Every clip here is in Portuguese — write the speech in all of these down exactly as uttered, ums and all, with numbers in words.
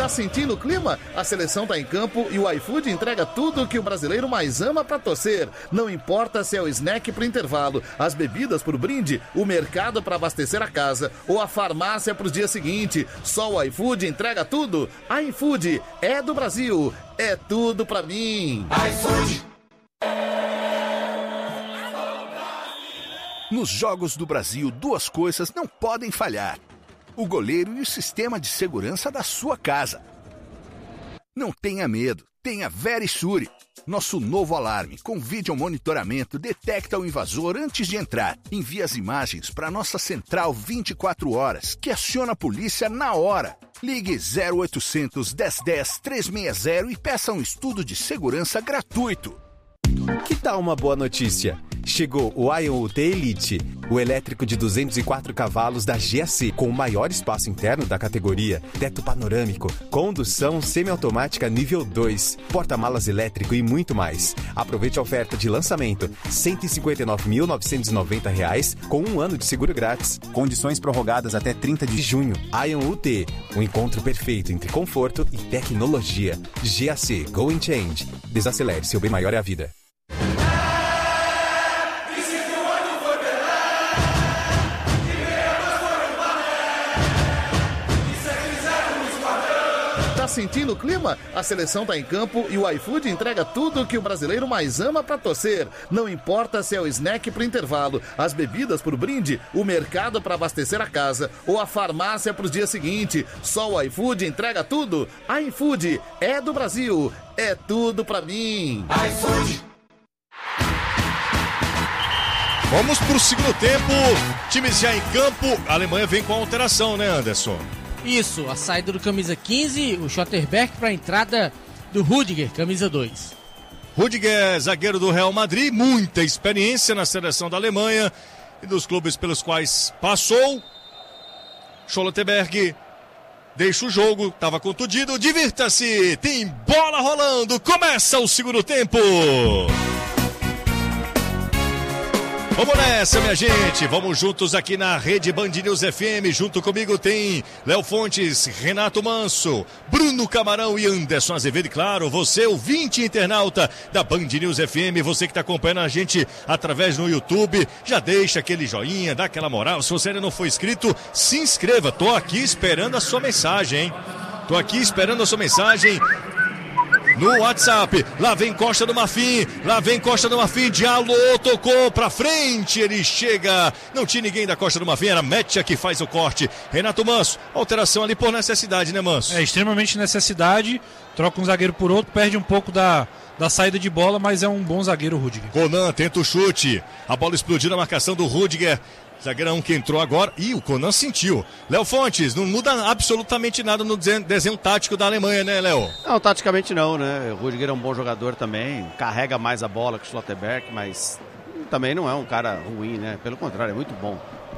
Tá sentindo o clima? A seleção tá em campo e o iFood entrega tudo que o brasileiro mais ama pra torcer. Não importa se é o snack pro intervalo, as bebidas pro brinde, o mercado pra abastecer a casa ou a farmácia pros dias seguintes. Só o iFood entrega tudo. iFood é do Brasil. É tudo pra mim. iFood. Nos Jogos do Brasil, duas coisas não podem falhar: o goleiro e o sistema de segurança da sua casa. Não tenha medo, tenha Verisure. Nosso novo alarme com vídeo monitoramento detecta o invasor antes de entrar. Envia as imagens para nossa central vinte e quatro horas, que aciona a polícia na hora. Ligue zero oitocentos, dez dez, trezentos e sessenta e peça um estudo de segurança gratuito. Que tal uma boa notícia? Chegou o Ion U T Elite, o elétrico de duzentos e quatro cavalos da G A C, com o maior espaço interno da categoria, teto panorâmico, condução semiautomática nível dois, porta-malas elétrico e muito mais. Aproveite a oferta de lançamento, cento e cinquenta e nove mil novecentos e noventa reais, com um ano de seguro grátis. Condições prorrogadas até trinta de junho. Ion U T, um encontro perfeito entre conforto e tecnologia. G A C, Go and Change. Desacelere, seu bem maior é a vida. Tá sentindo o clima? A seleção tá em campo e o iFood entrega tudo que o brasileiro mais ama pra torcer. Não importa se é o snack pro intervalo, as bebidas pro brinde, o mercado pra abastecer a casa ou a farmácia pros dias seguintes. Só o iFood entrega tudo. iFood é do Brasil. É tudo pra mim. iFood. Vamos pro segundo tempo. Times já em campo. A Alemanha vem com a alteração, né, Anderson? Isso, a saída do camisa quinze, o Schlotterbeck, para a entrada do Rüdiger, camisa dois. Rüdiger, zagueiro do Real Madrid, muita experiência na seleção da Alemanha e dos clubes pelos quais passou. Schlotterbeck deixa o jogo, estava contundido, divirta-se, tem bola rolando, começa o segundo tempo. Vamos nessa, minha gente, vamos juntos aqui na Rede Band News F M, junto comigo tem Léo Fontes, Renato Manso, Bruno Camarão e Anderson Azevedo, e claro, você, ouvinte internauta da Band News F M, você que está acompanhando a gente através do YouTube, já deixa aquele joinha, dá aquela moral, se você ainda não for inscrito, se inscreva, tô aqui esperando a sua mensagem, hein, tô aqui esperando a sua mensagem no WhatsApp. Lá vem Costa do Marfim, lá vem Costa do Marfim, Diallo tocou pra frente, ele chega, não tinha ninguém da Costa do Marfim, era Metia que faz o corte. Renato Manso, alteração ali por necessidade, né, Manso? É, extremamente necessidade, troca um zagueiro por outro, perde um pouco da, da saída de bola, mas é um bom zagueiro o Rüdiger. Conan tenta o chute, a bola explodiu na marcação do Rüdiger. Zagueirão que entrou agora, e o Conan sentiu. Léo Fontes, não muda absolutamente nada no desenho, desenho tático da Alemanha, né, Léo? Não, taticamente não, né? O Rüdiger é um bom jogador também, carrega mais a bola que o Schlotterbeck, mas também não é um cara ruim, né? Pelo contrário, é muito bom.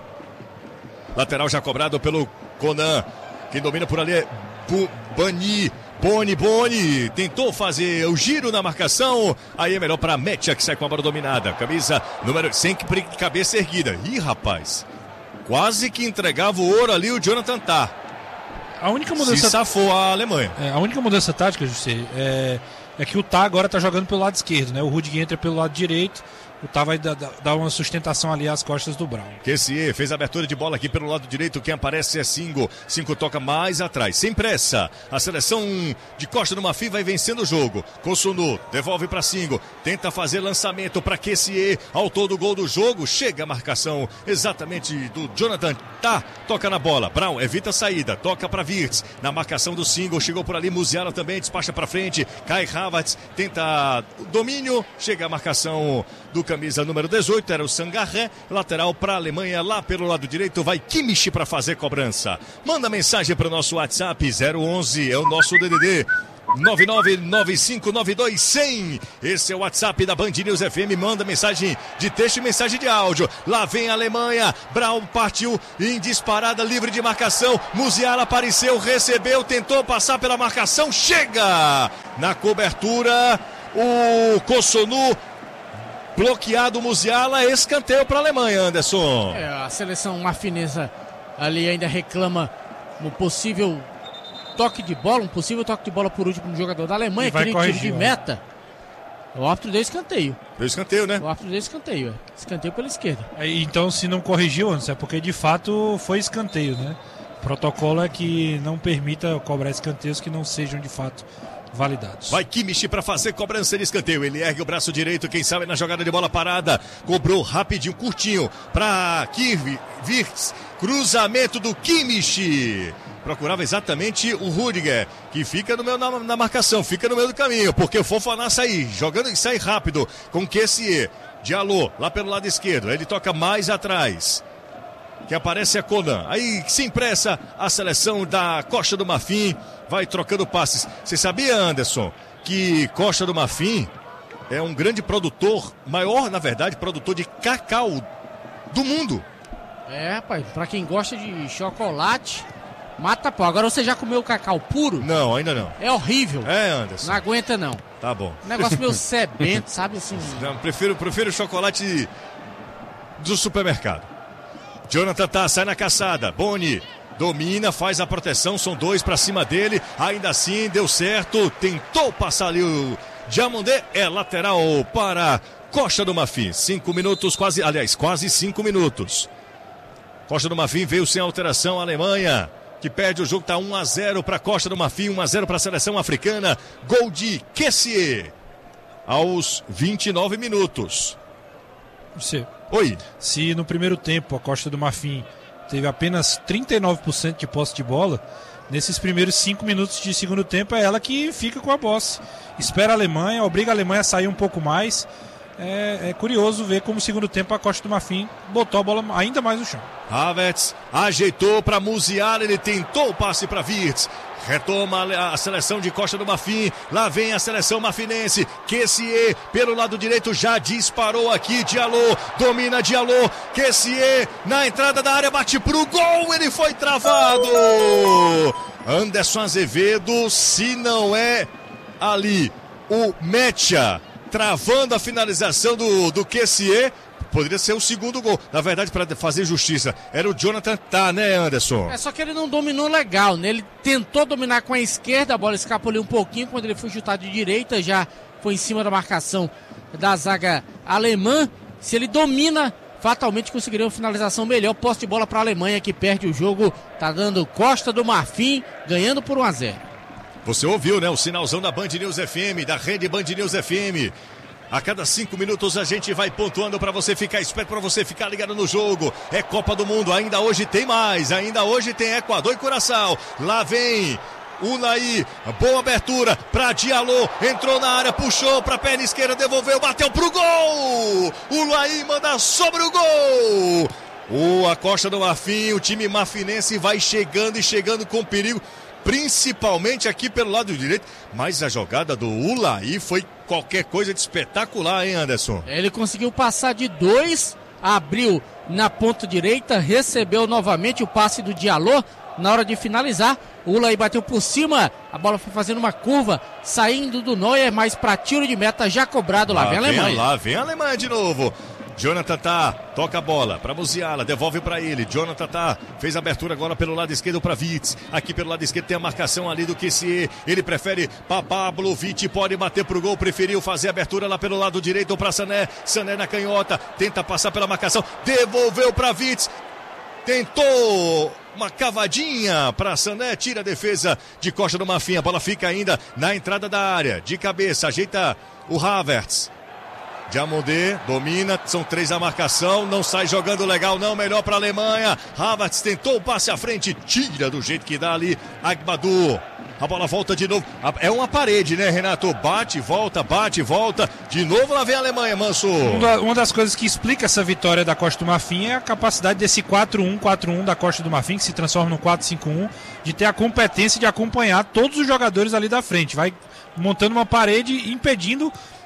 Lateral já cobrado pelo Conan. Quem domina por ali é Bani. Boni, Boni, tentou fazer o giro na marcação, aí é melhor para Metia que sai com a bola dominada, camisa número sem cabeça erguida. Ih, rapaz, quase que entregava o ouro ali o Jonathan Tah. A única mudança... Se safou a Alemanha. É, a única mudança tática, José, é, é que o Tah agora está jogando pelo lado esquerdo, né? O Rüdiger entra pelo lado direito. O Tah vai dar, dar uma sustentação ali às costas do Brown. Kessie fez a abertura de bola aqui pelo lado direito. Quem aparece é Singo. Singo toca mais atrás, sem pressa. A seleção de Costa do Marfim vai vencendo o jogo. Kosunu devolve para Singo. Tenta fazer lançamento para Kessie. Autor do gol do jogo. Chega a marcação exatamente do Jonathan Tah. Toca na bola. Brown evita a saída. Toca para Wirtz. Na marcação do Singo. Chegou por ali. Musiala também despacha para frente. Kai Havertz tenta o domínio. Chega a marcação do camisa número dezoito, era o Sangaré, lateral para a Alemanha, lá pelo lado direito vai Kimmich para fazer cobrança. Manda mensagem para o nosso WhatsApp, zero onze, é o nosso D D D, nove nove nove cinco nove dois zero zero. Esse é o WhatsApp da Band News F M, manda mensagem de texto e mensagem de áudio. Lá vem a Alemanha, Brown partiu em disparada, livre de marcação, Musiala apareceu, recebeu, tentou passar pela marcação, chega na cobertura, o Kosunu, bloqueado o Musiala, escanteio para a Alemanha, Anderson. É, a seleção marfinesa ali ainda reclama um possível toque de bola, um possível toque de bola por último no jogador da Alemanha, que nem tiro de meta. O árbitro deu escanteio. Deu escanteio, né? O árbitro deu escanteio, é. Escanteio pela esquerda. É, então, se não corrigiu, antes, é porque de fato foi escanteio, né? O protocolo é que não permita cobrar escanteios que não sejam de fato validados. Vai Kimmich para fazer cobrança de escanteio. Ele ergue o braço direito, quem sabe na jogada de bola parada. Cobrou rapidinho, curtinho para Kirk Wirtz. Cruzamento do Kimmich. Procurava exatamente o Rudiger, que fica no meio na, na marcação, fica no meio do caminho, porque o Fofana sai, jogando e sai rápido com Kessié. Diallo, lá pelo lado esquerdo, ele toca mais atrás, que aparece a Conan. Aí se impressa a seleção da Costa do Marfim, vai trocando passes. Você sabia, Anderson, que Costa do Marfim é um grande produtor, maior, na verdade, produtor de cacau do mundo? É, rapaz, pra quem gosta de chocolate... Mata pau. Agora você já comeu cacau puro? Não, ainda não. É horrível. É, Anderson. Não aguenta, não. Tá bom. Negócio meio sebento, sabe assim? Não, prefiro, prefiro chocolate do supermercado. Jonathan tá, sai na caçada. Boni domina, faz a proteção. São dois pra cima dele. Ainda assim, deu certo. Tentou passar ali o Diamandé. É lateral para Costa do Marfim. Cinco minutos, quase, aliás, quase cinco minutos. Costa do Marfim veio sem alteração. A Alemanha, que perde o jogo, está um a zero para Costa do Marfim, um a zero para a seleção africana. Gol de Kessié aos vinte e nove minutos. Se, Oi. Se no primeiro tempo a Costa do Marfim teve apenas trinta e nove por cento de posse de bola, nesses primeiros cinco minutos de segundo tempo é ela que fica com a posse. Espera a Alemanha, obriga a Alemanha a sair um pouco mais. É, é curioso ver como no segundo tempo a Costa do Marfim botou a bola ainda mais no chão. Havertz ajeitou para Musiala, ele tentou o passe para Wirtz. Retoma a seleção de Costa do Marfim. Lá vem a seleção marfinense. Kessié pelo lado direito já disparou aqui. Diallo domina Diallo. Kessié na entrada da área, bate pro gol. Ele foi travado. Anderson Azevedo, se não é ali o Mecha travando a finalização do, do Kessié, poderia ser o segundo gol. Na verdade, para fazer justiça, era o Jonathan Tah, né, Anderson? É só que ele não dominou legal, né? Ele tentou dominar com a esquerda, a bola escapou ali um pouquinho, quando ele foi chutar de direita, já foi em cima da marcação da zaga alemã. Se ele domina, fatalmente conseguiria uma finalização melhor. Posse de bola para a Alemanha, que perde o jogo. Tá dando Costa do Marfim, ganhando por um a zero. Você ouviu, né? O sinalzão da Band News F M, da rede Band News F M. A cada cinco minutos a gente vai pontuando para você ficar esperto, para você ficar ligado no jogo. É Copa do Mundo, ainda hoje tem mais. Ainda hoje tem Equador e Curaçao. Lá vem Unai, boa abertura para Diallo. Entrou na área, puxou para a perna esquerda, devolveu, bateu pro gol. Unai manda sobre o gol. O a Costa do Marfim, o time marfinense vai chegando e chegando com perigo, principalmente aqui pelo lado direito, mas a jogada do Unai foi qualquer coisa de espetacular, hein, Anderson? Ele conseguiu passar de dois, abriu na ponta direita, recebeu novamente o passe do Diallo. Na hora de finalizar, o Unai bateu por cima, a bola foi fazendo uma curva, saindo do Neuer, mas para tiro de meta já cobrado. Lá, lá vem a Alemanha. Lá vem a Alemanha de novo. Jonathan Tah toca a bola para Musiala, devolve para ele. Jonathan Tah fez a abertura agora pelo lado esquerdo para Wirtz. Aqui pelo lado esquerdo tem a marcação ali do Kessié. Ele prefere para Pablo. Wirtz pode bater pro gol, preferiu fazer a abertura lá pelo lado direito para Sané. Sané na canhota, tenta passar pela marcação, devolveu para Wirtz. Tentou uma cavadinha para Sané, tira a defesa de Costa do Marfim. A bola fica ainda na entrada da área, de cabeça, ajeita o Havertz. Diamandé domina, são três a marcação, não sai jogando legal não, melhor para a Alemanha. Havertz tentou o passe à frente, tira do jeito que dá ali Agbadou. A bola volta de novo, é uma parede, né, Renato? Bate, volta, bate, volta, de novo lá vem a Alemanha, Manso. Uma das coisas que explica essa vitória da Costa do Marfim é a capacidade desse quatro um quatro um da Costa do Marfim, que se transforma no quatro cinco um, de ter a competência de acompanhar todos os jogadores ali da frente, vai montando uma parede impedindo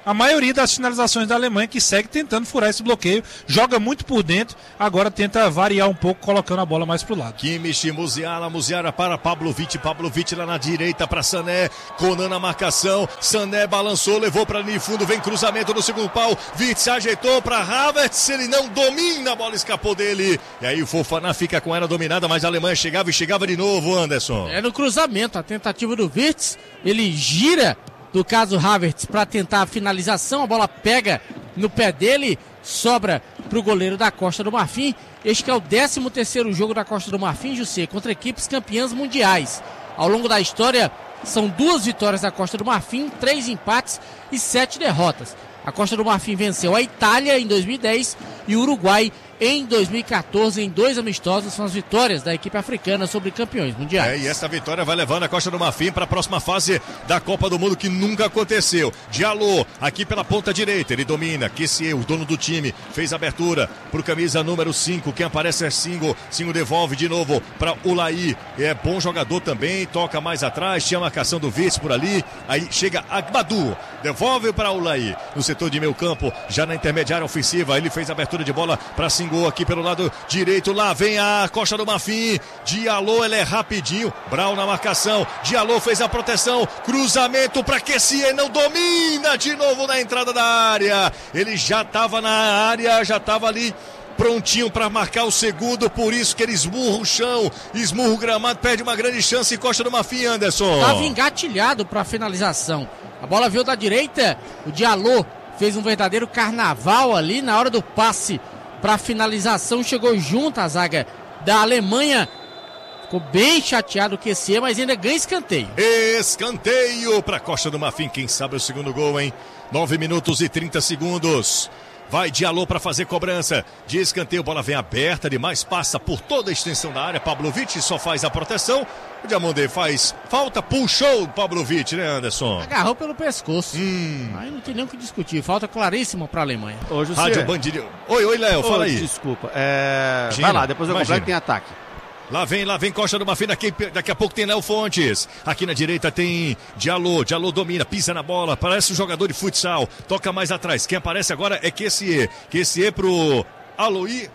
a maioria das finalizações da Alemanha, que segue tentando furar esse bloqueio, joga muito por dentro, agora tenta variar um pouco, colocando a bola mais pro lado. Kimmich, Musiala, Musiala para Pavlovic, Pavlovic lá na direita para Sané, Conan na marcação, Sané balançou, levou para linha de fundo, vem cruzamento no segundo pau, Wirtz ajeitou para Havertz, ele não domina, a bola escapou dele, e aí o Fofana fica com ela dominada, mas a Alemanha chegava e chegava de novo, Anderson. É no cruzamento, a tentativa do Wirtz, ele gira do caso Havertz para tentar a finalização, a bola pega no pé dele, sobra para o goleiro da Costa do Marfim. Este que é o décimo terceiro jogo da Costa do Marfim, José, contra equipes campeãs mundiais. Ao longo da história, são duas vitórias da Costa do Marfim, três empates e sete derrotas. A Costa do Marfim venceu a Itália em dois mil e dez e o Uruguai em dois mil e quatorze, em dois amistosos. São as vitórias da equipe africana sobre campeões mundiais. É, e essa vitória vai levando a Costa do Marfim para a próxima fase da Copa do Mundo, que nunca aconteceu. Diallo, aqui pela ponta direita, ele domina. Kessié, o dono do time, fez a abertura para o camisa número cinco. Quem aparece é Singo. Singo devolve de novo para Ulaí. É bom jogador também, toca mais atrás, tinha a marcação do Wirtz por ali. Aí chega Agbadu, devolve para Ulaí. No setor de meio campo, já na intermediária ofensiva, ele fez a abertura de bola para Singo. Aqui pelo lado direito, lá vem a Costa do Marfim, Diallo, ele é rapidinho, Brau na marcação, Diallo fez a proteção, cruzamento para Kessié, não domina, de novo na entrada da área, ele já estava na área, já estava ali prontinho para marcar o segundo, por isso que ele esmurra o chão, esmurra o gramado, perde uma grande chance e Costa do Marfim, Anderson. Estava engatilhado para a finalização, a bola veio da direita, o Diallo fez um verdadeiro carnaval ali na hora do passe para finalização, chegou junto à zaga da Alemanha, ficou bem chateado o Kessié, mas ainda ganha escanteio. Escanteio para Costa do Marfim, quem sabe o segundo gol, hein? nove minutos e trinta segundos. Vai Diallo para fazer cobrança de escanteio, bola vem aberta demais, passa por toda a extensão da área, Pavlovic só faz a proteção, o Diamandé faz falta, puxou o Pavlovic, né, Anderson? Agarrou pelo pescoço, hum. aí não tem nem o que discutir, falta claríssima para a Alemanha. Ô, José. Rádio Bandilho. Oi, oi, Léo, fala aí. Desculpa, é... Gina, vai lá, depois eu imagina. completo, tem ataque. Lá vem, lá vem Costa do Marfim, daqui, daqui a pouco tem Léo Fontes. Aqui na direita tem Diallo, Diallo domina, pisa na bola, parece um jogador de futsal, toca mais atrás. Quem aparece agora é Kessié, Kessié pro Aloí.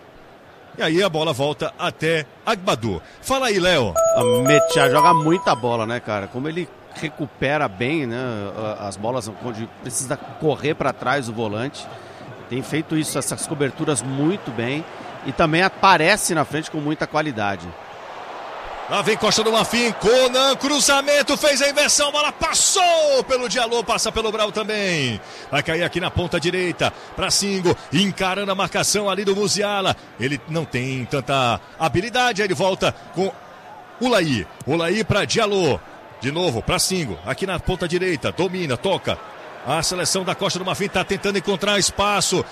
E aí a bola volta até Agbadu. Fala aí, Léo. A Metia joga muita bola, né, cara? Como ele recupera bem, né, as bolas onde precisa correr para trás o volante. Tem feito isso, essas coberturas muito bem. E também aparece na frente com muita qualidade. Lá vem Costa do Marfim, Conan, cruzamento, fez a inversão, bola passou pelo Diallo, passa pelo Brau também. Vai cair aqui na ponta direita, para Singo, encarando a marcação ali do Musiala. Ele não tem tanta habilidade, aí ele volta com Ulaí. Ulaí para Diallo, de novo para Singo, aqui na ponta direita, domina, toca. A seleção da Costa do Marfim está tentando encontrar espaço.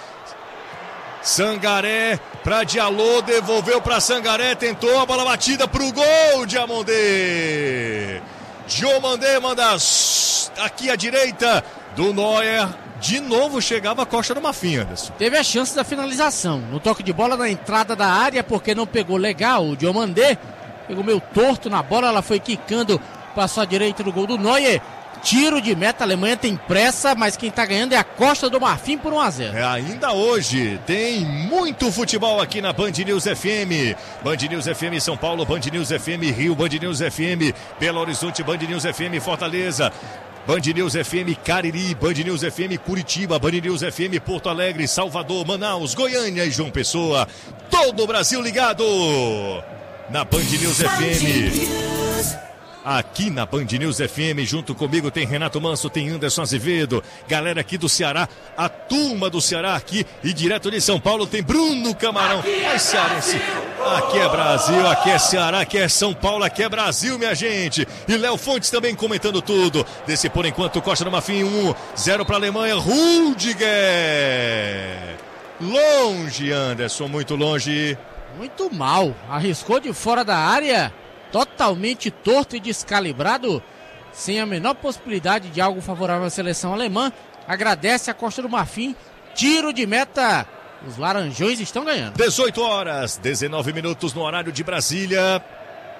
Sangaré para Diallo, devolveu para Sangaré, tentou a bola batida para o gol, Diamandé. Diamandé manda aqui à direita do Neuer. De novo chegava a Costa do Marfim, Anderson. Teve a chance da finalização, no toque de bola na entrada da área, porque não pegou legal o Diamandé. Pegou meio torto na bola, ela foi quicando, passou à direita do gol do Neuer. Tiro de meta, a Alemanha tem pressa, mas quem tá ganhando é a Costa do Marfim por um a zero. É, ainda hoje tem muito futebol aqui na Band News F M. Band News F M São Paulo, Band News F M Rio, Band News F M Belo Horizonte, Band News F M Fortaleza, Band News F M Cariri, Band News F M Curitiba, Band News F M Porto Alegre, Salvador, Manaus, Goiânia e João Pessoa. Todo o Brasil ligado na Band News F M. Aqui na Band News F M, junto comigo tem Renato Manso, tem Anderson Azevedo, galera aqui do Ceará, a turma do Ceará aqui, e direto de São Paulo tem Bruno Camarão. Ai, cearense, aqui é Brasil, aqui é Ceará, aqui é São Paulo, aqui é Brasil, minha gente. E Léo Fontes também comentando tudo. Desse por enquanto, Costa do Marfim um, zero para a Alemanha, Rudiger. Longe, Anderson, muito longe. Muito mal, arriscou de fora da área. Totalmente torto e descalibrado, sem a menor possibilidade de algo favorável à seleção alemã. Agradece a Costa do Marfim, tiro de meta, os laranjões estão ganhando. dezoito horas, dezenove minutos no horário de Brasília.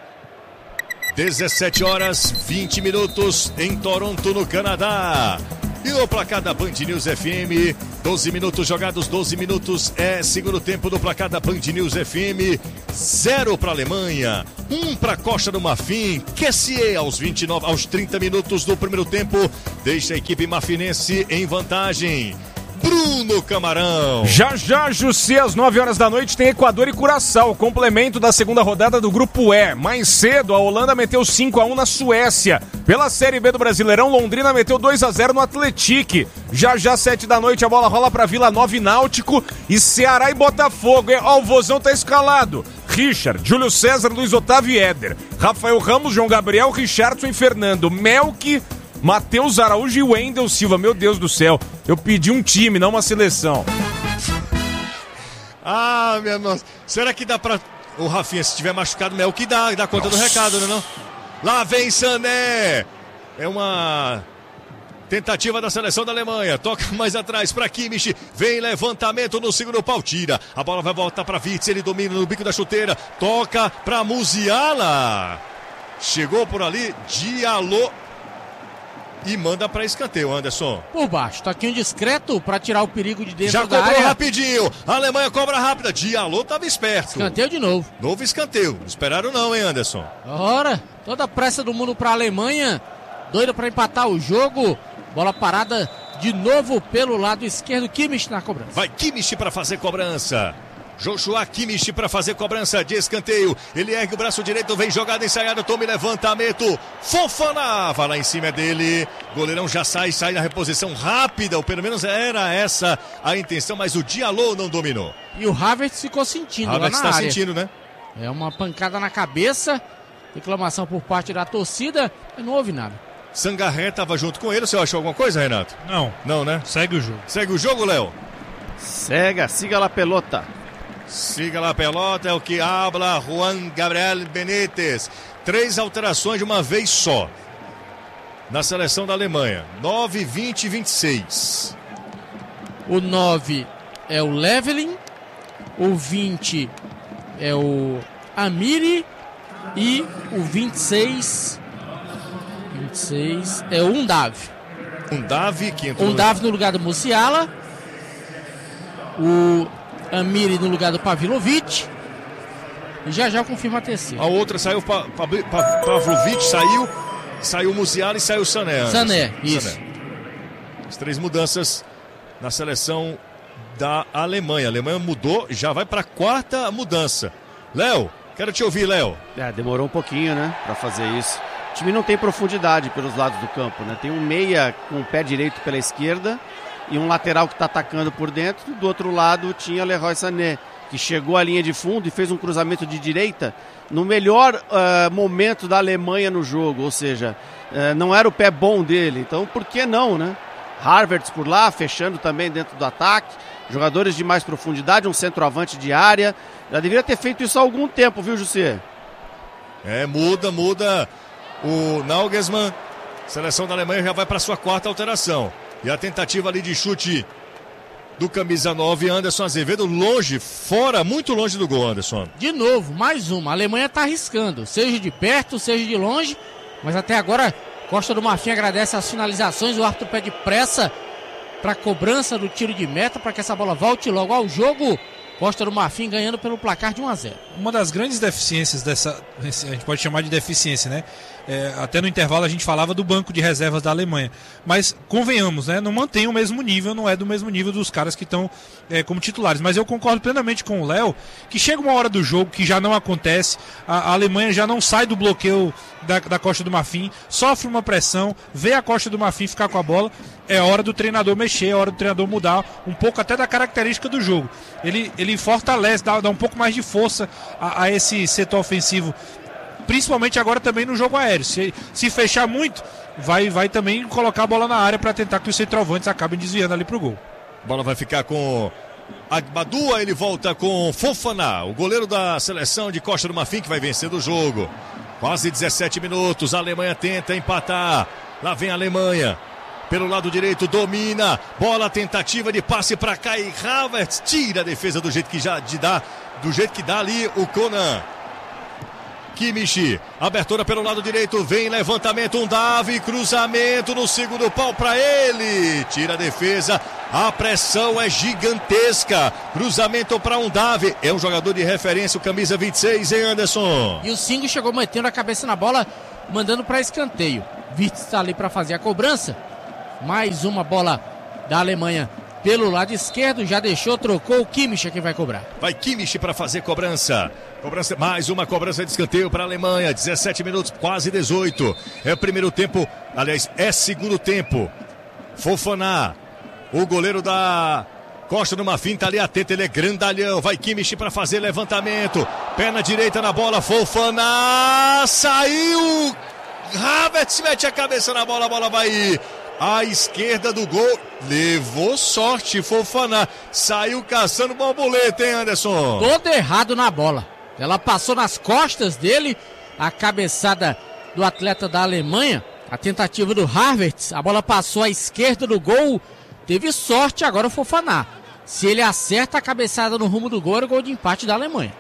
dezessete horas, vinte minutos em Toronto, no Canadá. E no placar da Band News F M, doze minutos jogados, doze minutos é segundo tempo do placar da Band News F M. Zero para a Alemanha, um para a Costa do Marfim. Kessié aos vinte e nove, aos trinta minutos do primeiro tempo, deixa a equipe marfinense em vantagem. Bruno Camarão. Já já, Jussi, às nove horas da noite tem Equador e Curaçao, complemento da segunda rodada do Grupo E. Mais cedo, a Holanda meteu cinco a um na Suécia. Pela Série B do Brasileirão, Londrina meteu dois a zero no Atlético. Já já, sete da noite, a bola rola para Vila Nova e Náutico e Ceará e Botafogo. Ó, o Vozão tá escalado. Richard, Júlio César, Luiz Otávio e Éder. Rafael Ramos, João Gabriel, Richardson e Fernando. Melk, Matheus Araújo e Wendel Silva. Meu Deus do céu, eu pedi um time, não uma seleção. Ah, minha nossa. Será que dá pra... O Rafinha, se tiver machucado, é o que dá, dá conta nossa. do recado, né não? Lá vem Sané. É uma tentativa da seleção da Alemanha. Toca mais atrás pra Kimmich. Vem levantamento no segundo pau. Tira. A bola vai voltar pra Wirtz. Ele domina no bico da chuteira. Toca pra Musiala. Chegou por ali. Diallo. E manda para escanteio, Anderson. Por baixo, toquinho discreto para tirar o perigo de dentro Já da área. Já cobrou rapidinho, a Alemanha cobra rápida. Diallo estava esperto. Escanteio de novo. Novo escanteio, não esperaram não, hein, Anderson? Ora, toda a pressa do mundo para a Alemanha, doida para empatar o jogo. Bola parada de novo pelo lado esquerdo, Kimmich na cobrança. Vai Kimmich para fazer cobrança. Joshua Kimmich para fazer cobrança de escanteio. Ele ergue o braço direito, vem jogada ensaiada, tome levantamento. Fofana vai lá em cima dele. Goleirão já sai, sai na reposição rápida, ou pelo menos era essa a intenção, mas o Diallo não dominou. E o Havertz ficou sentindo Havertz lá na tá área. sentindo, né? É uma pancada na cabeça, reclamação por parte da torcida, e não houve nada. Sangarré estava junto com ele, você achou alguma coisa, Renato? Não. Não, né? Segue o jogo. Segue o jogo, Léo? Cega, siga lá pelota. Siga lá a pelota, é o que habla Juan Gabriel Benítez. Três alterações de uma vez só na seleção da Alemanha. nove, vinte e vinte e seis. O nove é o Leveling, o vinte é o Amiri e o vinte e seis, vinte e seis é o Undav. Undav, que entrou... Undav no lugar do Musiala. O Amiri no lugar do Pavlovic. E já já confirma a terceira. A outra saiu, pa, pa, pa, Pavlovic saiu, saiu o Musiala e saiu o Sané. Sané, isso. Sané. As três mudanças na seleção da Alemanha. A Alemanha mudou, já vai para a quarta mudança. Léo, quero te ouvir, Léo. É, demorou um pouquinho, né, para fazer isso. O time não tem profundidade pelos lados do campo, né? Tem um meia com o pé direito pela esquerda e um lateral que está atacando por dentro. Do outro lado tinha Leroy Sané, que chegou à linha de fundo e fez um cruzamento de direita no melhor uh, momento da Alemanha no jogo, ou seja, uh, não era o pé bom dele, então por que não, né? Havertz por lá, fechando também dentro do ataque, jogadores de mais profundidade, um centroavante de área, já deveria ter feito isso há algum tempo, viu, José? É, muda, muda o Nagelsmann, seleção da Alemanha já vai para sua quarta alteração. E a tentativa ali de chute do camisa nove, Anderson Azevedo, longe, fora, muito longe do gol, Anderson. De novo, mais uma. A Alemanha está arriscando, seja de perto, seja de longe, mas até agora Costa do Marfim agradece as finalizações, o árbitro pede pressa para a cobrança do tiro de meta, para que essa bola volte logo ao jogo. Costa do Marfim ganhando pelo placar de um a zero. Uma das grandes deficiências dessa, a gente pode chamar de deficiência, né? É, até no intervalo a gente falava do banco de reservas da Alemanha, mas convenhamos, né? Não mantém o mesmo nível, não é do mesmo nível dos caras que estão é, como titulares, mas eu concordo plenamente com o Léo, que chega uma hora do jogo que já não acontece, a, a Alemanha já não sai do bloqueio da, da Costa do Marfim, sofre uma pressão, vê a Costa do Marfim ficar com a bola, é hora do treinador mexer, é hora do treinador mudar um pouco até da característica do jogo. Ele, ele fortalece, dá, dá um pouco mais de força a, a esse setor ofensivo, principalmente agora também no jogo aéreo. Se, se fechar muito, vai, vai também colocar a bola na área para tentar que os centroavantes acabem desviando ali pro gol. A bola vai ficar com Agbadua, ele volta com Fofana, o goleiro da seleção de Costa do Marfim, que vai vencer o jogo. Quase dezessete minutos, a Alemanha tenta empatar. Lá vem a Alemanha. Pelo lado direito, domina. Bola, tentativa de passe para Kai Havertz. Tira a defesa do jeito que já de dá, do jeito que dá ali o Conan. Kimmich, abertura pelo lado direito, vem levantamento, um Davi, cruzamento no segundo pau para ele, tira a defesa, a pressão é gigantesca, cruzamento para um Davi, é um jogador de referência, o camisa vinte e seis, hein, Anderson? E o Singo chegou metendo a cabeça na bola, mandando para escanteio. Wirtz está ali para fazer a cobrança, mais uma bola da Alemanha pelo lado esquerdo, já deixou, trocou, o Kimmich é quem vai cobrar. Vai Kimmich para fazer cobrança. Cobrança, mais uma cobrança de escanteio para a Alemanha, dezessete minutos, quase dezoito. É o primeiro tempo, aliás, é segundo tempo. Fofana, o goleiro da Costa do Marfim tá ali atento, ele é grandalhão. Vai Kimmich para fazer levantamento. Perna direita na bola, Fofana, saiu. Havertz mete a cabeça na bola, a bola vai à esquerda do gol, levou sorte, Fofana, saiu caçando borboleta, hein, Anderson? Todo errado na bola, ela passou nas costas dele, a cabeçada do atleta da Alemanha, a tentativa do Havertz, a bola passou à esquerda do gol, teve sorte agora o Fofana, se ele acerta a cabeçada no rumo do gol, era o gol de empate da Alemanha.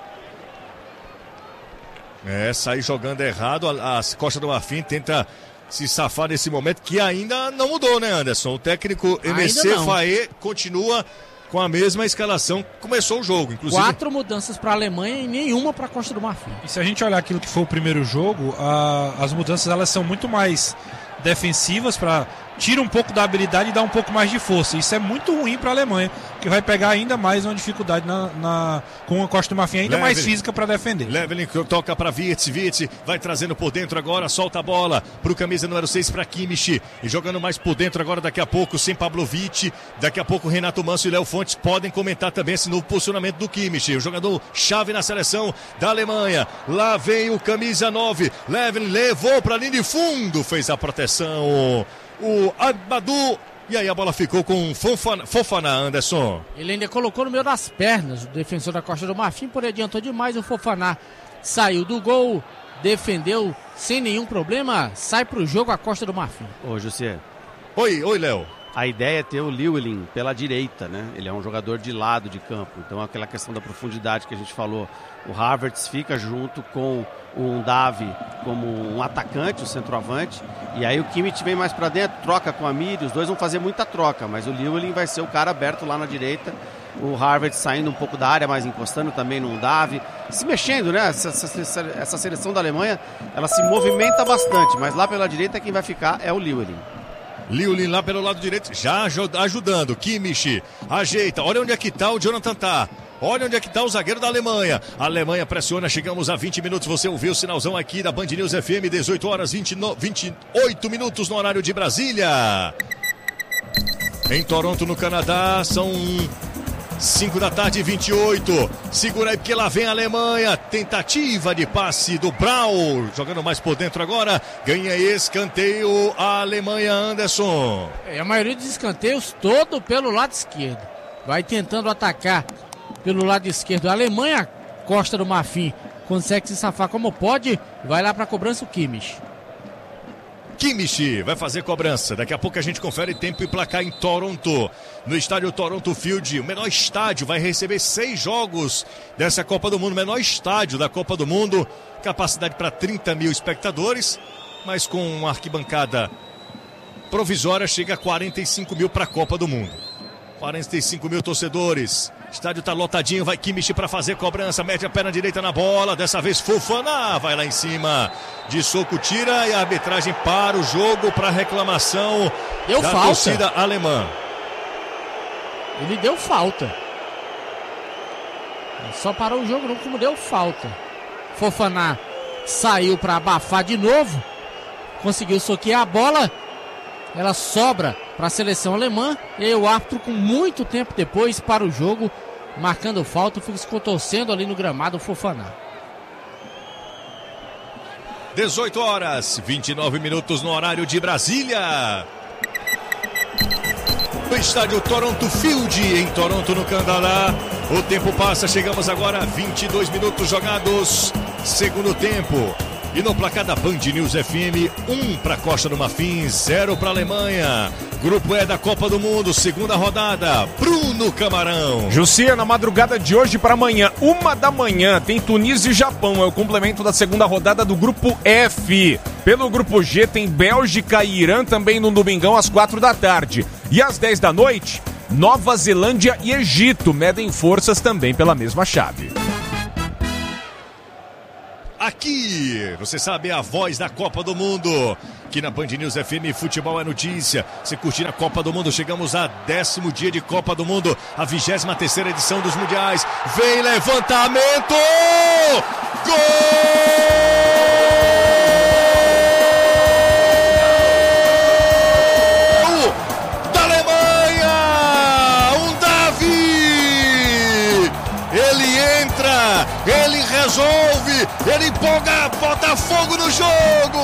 É, sair jogando errado, a, a Costa do Marfim tenta se safar nesse momento que ainda não mudou, né, Anderson? O técnico M C Faé continua com a mesma escalação que começou o jogo, inclusive. Quatro mudanças para a Alemanha e nenhuma para a Costa do Marfim. E se a gente olhar aquilo que foi o primeiro jogo, a, as mudanças elas são muito mais defensivas, para tira um pouco da habilidade e dá um pouco mais de força. Isso é muito ruim para a Alemanha, que vai pegar ainda mais uma dificuldade na, na, com a Costa do Marfim ainda Levelin, mais física para defender. Levelin toca para Wirtz, Wirtz vai trazendo por dentro agora, solta a bola para o camisa número seis para Kimmich, e jogando mais por dentro agora daqui a pouco, sem Pavlovic, daqui a pouco Renato Manso e Léo Fontes podem comentar também esse novo posicionamento do Kimmich, o jogador chave na seleção da Alemanha. Lá vem o camisa nove, Levelin levou para a linha de fundo, fez a proteção o Abadu, e aí a bola ficou com Fofana, Fofana, Anderson. Ele ainda colocou no meio das pernas o defensor da Costa do Marfim, porém adiantou demais, o Fofana saiu do gol, defendeu sem nenhum problema, sai pro jogo a Costa do Marfim. Ô, José. Oi, oi, Léo. A ideia é ter o Llewellyn pela direita, né? Ele é um jogador de lado de campo, então aquela questão da profundidade que a gente falou, o Havertz fica junto com um Davi como um atacante, o centroavante, e aí o Kimmich vem mais para dentro, troca com a Miri, os dois vão fazer muita troca, mas o Llewellyn vai ser o cara aberto lá na direita, o Havertz saindo um pouco da área, mas encostando também no Davi, se mexendo, né? Essa, essa, essa seleção da Alemanha, ela se movimenta bastante, mas lá pela direita quem vai ficar é o Llewellyn. Llewellyn lá pelo lado direito, já ajudando, Kimmich ajeita, olha onde é que tá o Jonathan tá. Olha onde é que está o zagueiro da Alemanha. A Alemanha pressiona, chegamos a vinte minutos. Você ouviu o sinalzão aqui da Band News F M, dezoito horas, vinte, vinte e oito minutos no horário de Brasília. Em Toronto, no Canadá, são cinco da tarde e vinte e oito. Segura aí porque lá vem a Alemanha. Tentativa de passe do Braun. Jogando mais por dentro agora. Ganha escanteio a Alemanha, Anderson. É, a maioria dos escanteios todo pelo lado esquerdo. Vai tentando atacar pelo lado esquerdo a Alemanha. Costa do Marfim consegue se safar como pode. Vai lá para a cobrança o Kimmich. Kimmich vai fazer cobrança. Daqui a pouco a gente confere tempo e placar em Toronto. No estádio Toronto Field, o menor estádio, vai receber seis jogos dessa Copa do Mundo. Menor estádio da Copa do Mundo. Capacidade para trinta mil espectadores, mas com uma arquibancada provisória chega a quarenta e cinco mil para a Copa do Mundo. quarenta e cinco mil torcedores. Estádio tá lotadinho, vai Kimmich para fazer cobrança, mete a perna direita na bola, dessa vez Fofana, vai lá em cima, de soco tira e a arbitragem para o jogo para reclamação deu da falta. Torcida alemã. Ele deu falta. Só parou o jogo não, como deu falta. Fofana saiu para abafar de novo, conseguiu soquear a bola, ela sobra para a seleção alemã, e aí o árbitro, com muito tempo depois, para o jogo, marcando falta, ficou torcendo ali no gramado o Fofana. dezoito horas, vinte e nove minutos no horário de Brasília. No estádio Toronto Field, em Toronto, no Canadá. O tempo passa, chegamos agora a vinte e dois minutos jogados, segundo tempo. E no placar da Band News F M, um para a Costa do Marfim, zero para a Alemanha. Grupo E da Copa do Mundo, segunda rodada, Bruno Camarão. Jussier, na madrugada de hoje para amanhã, uma da manhã, tem Tunísia e Japão, é o complemento da segunda rodada do Grupo F. Pelo Grupo G tem Bélgica e Irã também no domingão às quatro da tarde. E às dez da noite, Nova Zelândia e Egito medem forças também pela mesma chave. Aqui, você sabe, a voz da Copa do Mundo. Aqui na Band News F M, futebol é notícia. Se curtir a Copa do Mundo, chegamos a décimo dia de Copa do Mundo, a vigésima terceira edição dos Mundiais. Vem levantamento! Gol! Da Alemanha! Um Davi! Ele entra, ele resolve, ele empolga, bota fogo no jogo!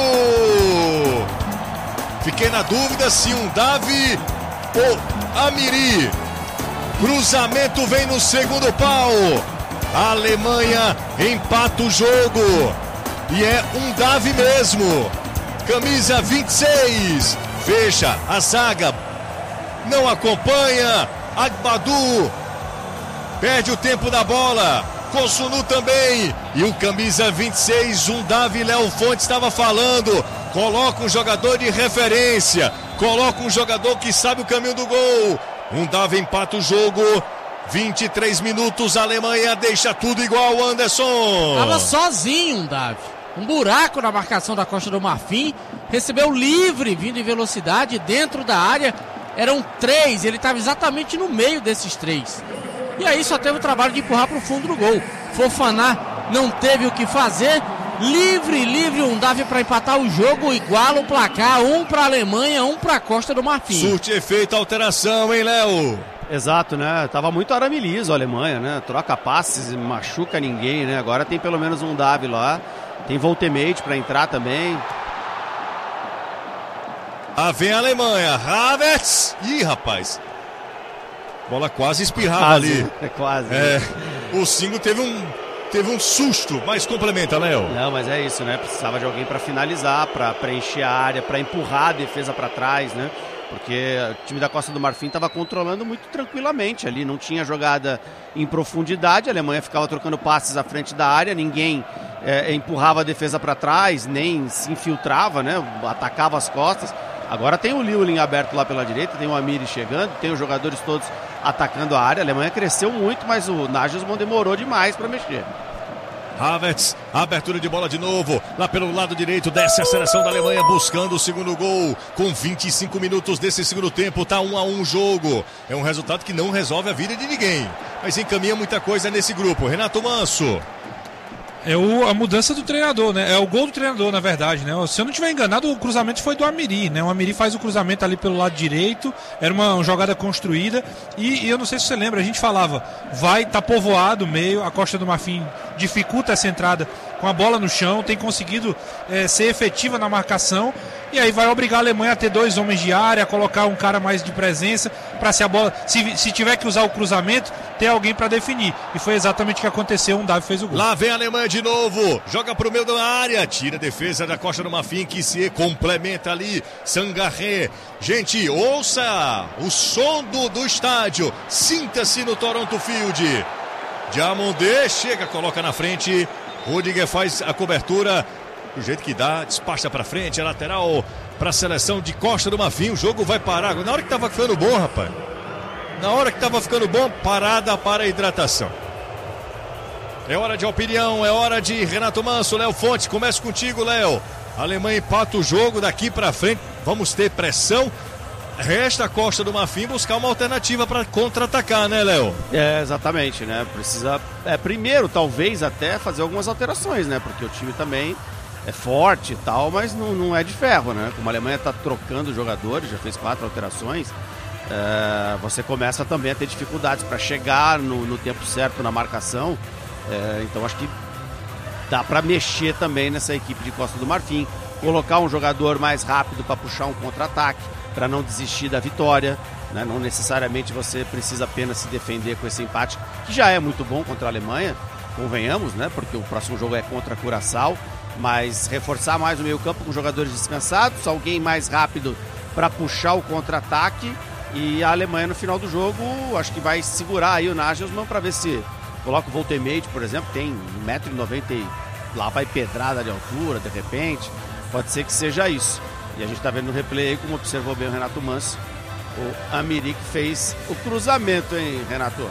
Fiquei na dúvida se um Davi ou Amiri. Cruzamento vem no segundo pau. A Alemanha empata o jogo. E é um Davi mesmo. Camisa vinte e seis. Fecha a zaga. Não acompanha. Agbadu perde o tempo da bola. Kosunu também. E o camisa vinte e seis, um Davi Léo Fonte estava falando. Coloca um jogador de referência. Coloca um jogador que sabe o caminho do gol. Um Davi empata o jogo. vinte e três minutos, a Alemanha deixa tudo igual, Anderson. Tava sozinho um Davi. Um buraco na marcação da Costa do Marfim. Recebeu livre, vindo em velocidade, dentro da área. Eram três, ele estava exatamente no meio desses três. E aí só teve o trabalho de empurrar para o fundo do gol. Fofaná não teve o que fazer. Livre, livre, um Davi para empatar o jogo, iguala o placar, um para a Alemanha, um para a Costa do Marfim. Surte efeito, alteração, hein, Léo? Exato, né? Tava muito arame liso a Alemanha, né? Troca passes, machuca ninguém, né? Agora tem pelo menos um Davi lá. Tem Voltemate para entrar também. Ah, vem a Alemanha, Havertz. Ih, rapaz. Bola quase espirrava quase, ali. É quase. É, o Singo teve um... Teve um susto, mas complementa, Léo. Não, mas é isso, né? Precisava de alguém para finalizar, para preencher a área, para empurrar a defesa para trás, né? Porque o time da Costa do Marfim estava controlando muito tranquilamente ali, não tinha jogada em profundidade, a Alemanha ficava trocando passes à frente da área, ninguém é, empurrava a defesa para trás, nem se infiltrava, né? Atacava as costas. Agora tem o Liulin aberto lá pela direita, tem o Amiri chegando, tem os jogadores todos atacando a área. A Alemanha cresceu muito, mas o Nagelsmann demorou demais para mexer. Havertz, abertura de bola de novo, lá pelo lado direito, desce a seleção da Alemanha buscando o segundo gol, com vinte e cinco minutos desse segundo tempo, tá um a um o jogo, é um resultado que não resolve a vida de ninguém, mas encaminha muita coisa nesse grupo. Renato Manso. É o, a mudança do treinador, né? É o gol do treinador, na verdade, né? Se eu não estiver enganado, o cruzamento foi do Amiri, né? O Amiri faz o cruzamento ali pelo lado direito, era uma, uma jogada construída, e, e eu não sei se você lembra, a gente falava, vai, tá povoado o meio, a Costa do Marfim dificulta essa entrada com a bola no chão, tem conseguido é, ser efetiva na marcação, e aí vai obrigar a Alemanha a ter dois homens de área, a colocar um cara mais de presença, para se a bola, se, se tiver que usar o cruzamento, ter alguém para definir. E foi exatamente o que aconteceu, um Davi fez o gol. Lá vem a Alemanha de novo, joga pro meio da área, tira a defesa da Costa do Marfim, que se complementa ali, Sangaré. Gente, ouça o som do, do estádio, sinta-se no Toronto Field. Diamondé chega, coloca na frente, Rudiger faz a cobertura, do jeito que dá, despacha pra frente, a lateral pra seleção de Costa do Marfim. O jogo vai parar, na hora que tava ficando bom, rapaz, na hora que tava ficando bom, parada para a hidratação. É hora de opinião, é hora de Renato Manso, Léo Fonte, começa contigo, Léo. A Alemanha empata o jogo, daqui pra frente vamos ter pressão. Resta a Costa do Marfim buscar uma alternativa para contra-atacar, né, Léo? É, exatamente, né? Precisa, é, primeiro, talvez até fazer algumas alterações, né? Porque o time também é forte e tal, mas não, não é de ferro, né? Como a Alemanha está trocando jogadores, já fez quatro alterações, é, você começa também a ter dificuldades para chegar no, no tempo certo na marcação. É, então acho que dá para mexer também nessa equipe de Costa do Marfim, colocar um jogador mais rápido para puxar um contra-ataque, para não desistir da vitória, né? Não necessariamente você precisa apenas se defender com esse empate, que já é muito bom contra a Alemanha, convenhamos, né? Porque o próximo jogo é contra a Curaçao, mas reforçar mais o meio campo com jogadores descansados, alguém mais rápido para puxar o contra-ataque. E a Alemanha no final do jogo, acho que vai segurar aí o Nagelsmann para ver se coloca o Woltemade, por exemplo, tem um metro e noventa, lá vai pedrada de altura, de repente, pode ser que seja isso. E a gente está vendo no replay aí, como observou bem o Renato Manso, o Amiric fez o cruzamento, hein, Renato?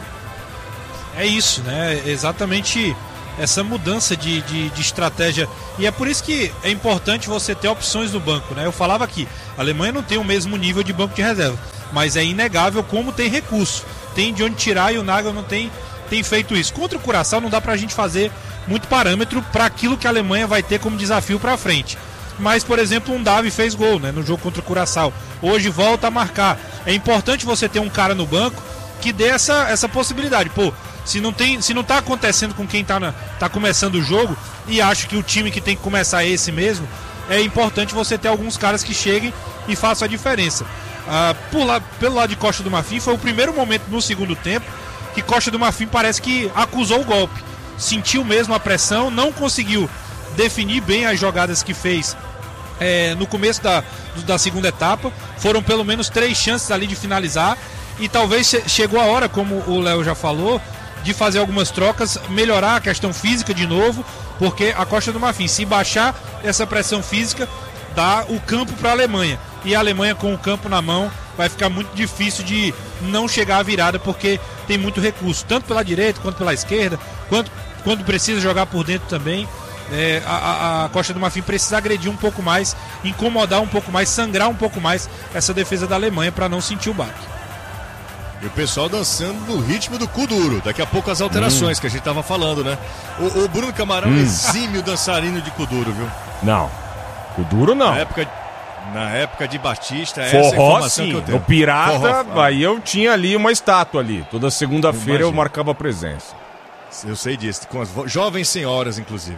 É isso, né? Exatamente essa mudança de, de, de estratégia. E é por isso que é importante você ter opções no banco, né? Eu falava aqui, a Alemanha não tem o mesmo nível de banco de reserva, mas é inegável como tem recurso. Tem de onde tirar e o Nagel não tem, tem feito isso. Contra o Curaçao não dá pra gente fazer muito parâmetro para aquilo que a Alemanha vai ter como desafio pra frente. Mas, por exemplo, um Davi fez gol, né, no jogo contra o Curaçao. Hoje volta a marcar. É importante você ter um cara no banco que dê essa, essa possibilidade. Pô, se não, tem, se não tá acontecendo com quem tá, na, tá começando o jogo, e acho que o time que tem que começar é esse mesmo, é importante você ter alguns caras que cheguem e façam a diferença. Ah, por lá, pelo lado de Costa do Marfim, foi o primeiro momento no segundo tempo que Costa do Marfim parece que acusou o golpe. Sentiu mesmo a pressão, não conseguiu definir bem as jogadas que fez é, no começo da, da segunda etapa. Foram pelo menos três chances ali de finalizar. E talvez chegou a hora, como o Léo já falou, de fazer algumas trocas, melhorar a questão física de novo, porque a Costa do Marfim, se baixar essa pressão física, dá o campo para a Alemanha. E a Alemanha com o campo na mão vai ficar muito difícil de não chegar à virada, porque tem muito recurso, tanto pela direita quanto pela esquerda, quanto quando precisa jogar por dentro também. É, a, a Costa do Marfim precisa agredir um pouco mais, incomodar um pouco mais, sangrar um pouco mais essa defesa da Alemanha para não sentir o baque. E o pessoal dançando no ritmo do Kuduro. Daqui a pouco as alterações hum. que a gente tava falando, né? O, o Bruno Camarão hum. é exímio dançarino de Kuduro, viu? Não, Kuduro não. Na época, na época de Batista, Forró, essa é a informação sim. que eu tenho. No Pirata, Forró, aí eu tinha ali uma estátua ali. Toda segunda-feira eu marcava presença. Eu sei disso, com as jovens senhoras, inclusive.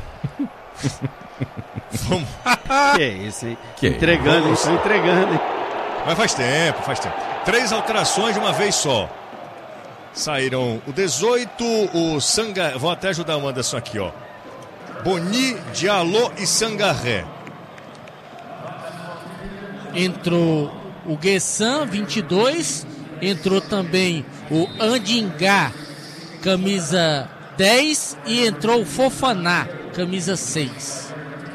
Vamos. Que é isso, hein? Que entregando, isso, entregando. Hein? Mas faz tempo, faz tempo. Três alterações de uma vez só. Saíram o dezoito, o Sangaré. Vou até ajudar o Anderson aqui, ó. Boni, Diallo e Sangaré. Entrou o Guessan, vinte e dois. Entrou também o Andingá, camisa dez. E entrou o Fofaná, camisa seis.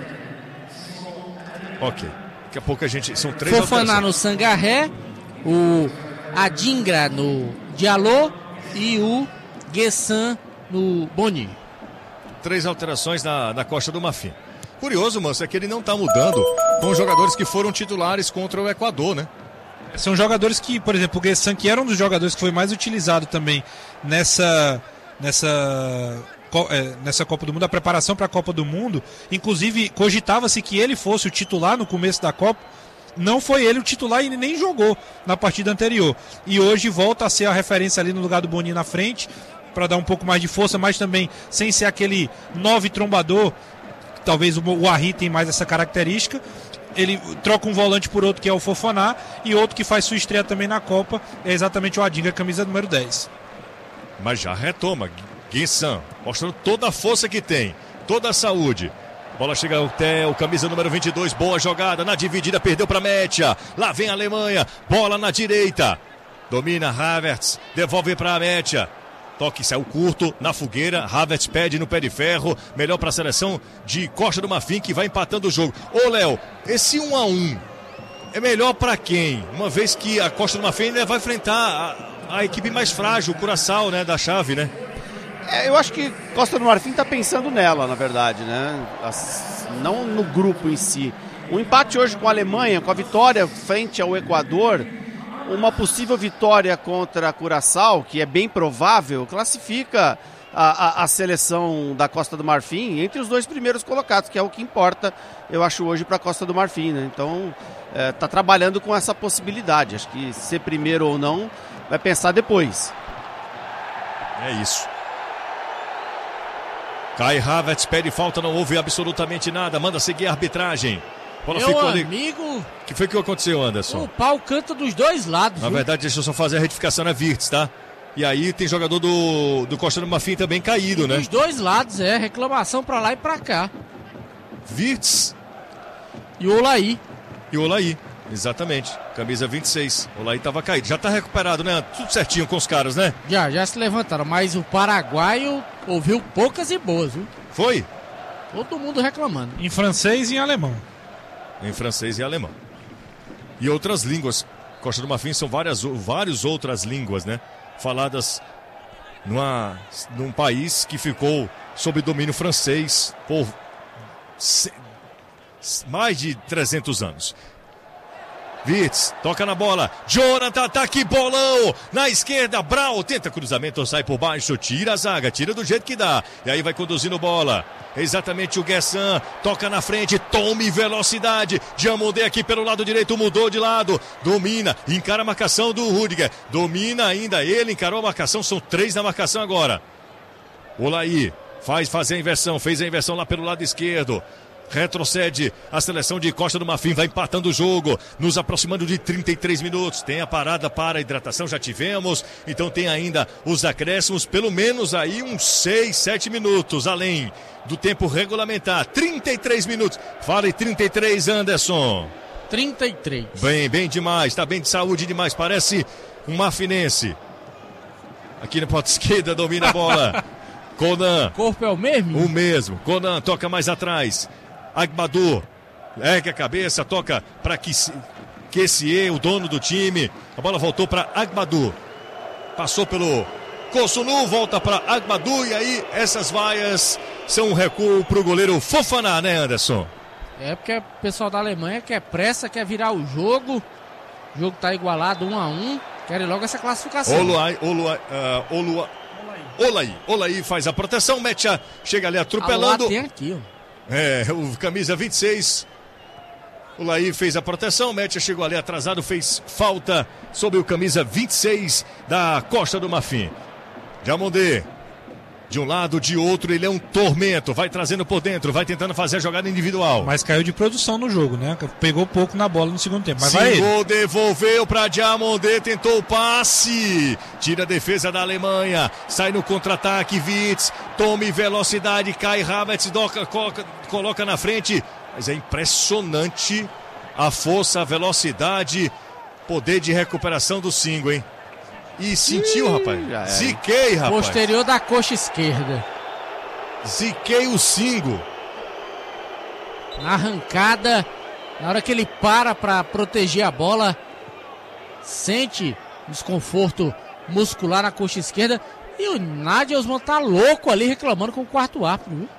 Ok. Daqui a pouco a gente... São três Fofaná alterações. no Sangaré, o Adingra no Diallo e o Guessan no Boni. Três alterações na, na Costa do Marfim. Curioso, Manso, é que ele não está mudando com os jogadores que foram titulares contra o Equador, né? São jogadores que, por exemplo, o Guessan, que era um dos jogadores que foi mais utilizado também nessa... nessa nessa Copa do Mundo, a preparação para a Copa do Mundo, inclusive cogitava-se que ele fosse o titular no começo da Copa. Não foi ele o titular e ele nem jogou na partida anterior, e hoje volta a ser a referência ali no lugar do Boni na frente, para dar um pouco mais de força, mas também sem ser aquele nove trombador. Talvez o Arri tem mais essa característica. Ele troca um volante por outro, que é o Fofaná, e outro que faz sua estreia também na Copa é exatamente o Adingra, camisa número dez. Mas já retoma Guessan, mostrando toda a força que tem, toda a saúde. Bola chega até o camisa número vinte e dois, boa jogada, na dividida, perdeu para Metia. Lá vem a Alemanha, bola na direita. Domina Havertz, devolve para a Metia. Toque saiu curto, na fogueira, Havertz pede no pé de ferro. Melhor para a seleção de Costa do Marfim, que vai empatando o jogo. Ô Léo, esse um a um é melhor para quem? Uma vez que a Costa do Marfim ainda vai enfrentar a, a equipe mais frágil, o Curaçao, né, da chave, né? É, eu acho que Costa do Marfim está pensando nela, na verdade, né? As, não no grupo em si. O empate hoje com a Alemanha, com a vitória frente ao Equador, uma possível vitória contra a Curaçao, que é bem provável, classifica a, a, a seleção da Costa do Marfim entre os dois primeiros colocados, que é o que importa, eu acho, hoje para a Costa do Marfim, né? Então, está é, trabalhando com essa possibilidade. Acho que ser primeiro ou não, vai pensar depois. É isso. Kai Havertz pede falta, não houve absolutamente nada, manda seguir a arbitragem. Bola Meu ficou ali. amigo... O que foi que aconteceu, Anderson? O pau canta dos dois lados. Na viu? verdade, deixa eu só fazer a retificação na Virtus, tá? E aí tem jogador do, do Costa do Marfim também caído, né? Dos dois lados, é. Reclamação pra lá e pra cá. Virtus e o Olaí. E o Olaí. Exatamente, camisa vinte e seis. O Olaí estava caído. Já está recuperado, né? Tudo certinho com os caras, né? Já, já se levantaram. Mas o paraguaio ouviu poucas e boas, viu? Foi? Todo mundo reclamando. Em francês e em alemão. Em francês e alemão. E outras línguas. Costa do Marfim são várias, várias outras línguas, né? Faladas numa, num país que ficou sob domínio francês por se, mais de trezentos anos. Wirtz, toca na bola, Jonathan, tá aqui, bolão, na esquerda, Brau, tenta cruzamento, sai por baixo, tira a zaga, tira do jeito que dá, e aí vai conduzindo bola, exatamente o Guessan, toca na frente, tome velocidade, Diamondé aqui pelo lado direito, mudou de lado, domina, encara a marcação do Rudiger, domina ainda ele, encarou a marcação, são três na marcação agora, Olaí, faz fazer a inversão, fez a inversão lá pelo lado esquerdo, retrocede a seleção de Costa do Marfim, vai empatando o jogo, nos aproximando de trinta e três minutos, tem a parada para a hidratação, já tivemos, então tem ainda os acréscimos, pelo menos aí uns seis, sete minutos, além do tempo regulamentar, trinta e três minutos, fale trinta e três, Anderson. trinta e três. Bem, bem demais, tá bem de saúde demais, parece um marfinense. Aqui na ponta esquerda, domina a bola, Conan. Corpo é o mesmo? O mesmo, Conan toca mais atrás. Agbadou, ergue a cabeça, toca para Kessie, o dono do time. A bola voltou para Agbadou. Passou pelo Kossunu, volta para Agbadou. E aí, essas vaias são um recuo para o goleiro Fofana, né, Anderson? É porque o pessoal da Alemanha quer pressa, quer virar o jogo. O jogo tá igualado, um a um. Querem logo essa classificação. Oluai, Oluai, uh, Oluai, Olaí, Olaí faz a proteção, Mecha chega ali atropelando. Ah, tem aqui, ó. É, o camisa vinte e seis, o Laí fez a proteção, o Mecha chegou ali atrasado, fez falta sobre o camisa vinte e seis da Costa do Marfim. Diamondé, de um lado, de outro, ele é um tormento, vai trazendo por dentro, vai tentando fazer a jogada individual. Mas caiu de produção no jogo, né? Pegou pouco na bola no segundo tempo, mas vai ele. Devolveu para Diamondé, tentou o passe, tira a defesa da Alemanha, sai no contra-ataque, Wirtz, tome velocidade, cai Havertz, doca, coloca, coloca na frente, mas é impressionante a força, a velocidade, poder de recuperação do Singo, hein? E sentiu, Ih, rapaz. É. Ziquei, rapaz. Posterior da coxa esquerda. Ziquei o Singo. Na arrancada, na hora que ele para para proteger a bola, sente desconforto muscular na coxa esquerda. E o Nagelsmann tá louco ali reclamando com o quarto árbitro, viu?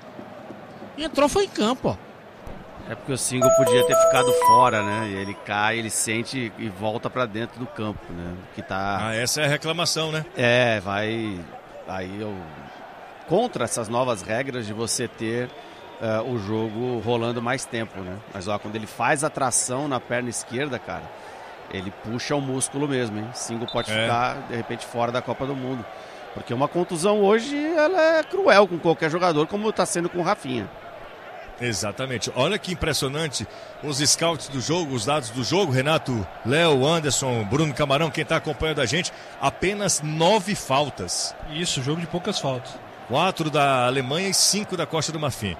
E entrou, foi em campo, ó. É porque o Singo podia ter ficado fora, né? E ele cai, ele sente e volta pra dentro do campo, né? Que tá... Ah, essa é a reclamação, né? É, vai... Aí eu... Contra essas novas regras de você ter uh, o jogo rolando mais tempo, né? Mas ó, quando ele faz a tração na perna esquerda, cara, ele puxa o músculo mesmo, hein? Singo pode é. ficar, de repente, fora da Copa do Mundo. Porque uma contusão hoje, ela é cruel com qualquer jogador, como tá sendo com o Rafinha. Exatamente. Olha que impressionante os scouts do jogo, os dados do jogo. Renato, Léo, Anderson, Bruno Camarão, quem está acompanhando a gente. Apenas nove faltas. Isso, jogo de poucas faltas. Quatro da Alemanha e cinco da Costa do Marfim.